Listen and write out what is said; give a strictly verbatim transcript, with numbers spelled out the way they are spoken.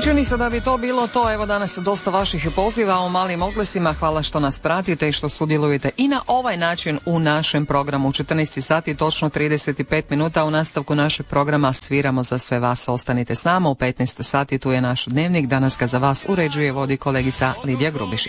čini se da bi to bilo to. Evo danas dosta vaših poziva o malim oglesima. Hvala što nas pratite i što sudjelujete i na ovaj način u našem programu. U četrnaest sati točno trideset pet minuta u nastavku našeg programa sviramo za sve vas. Ostanite s nama. U petnaest sati tu je naš dnevnik. Danas ga za vas uređuje, vodi kolegica Lidija Grubišić.